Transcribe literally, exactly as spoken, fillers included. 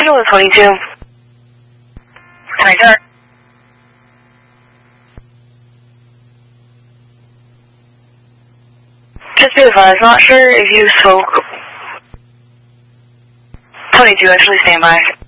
Visual is twenty-two. twenty-two. Just be advised, not sure if you spoke. twenty-two, actually stand by.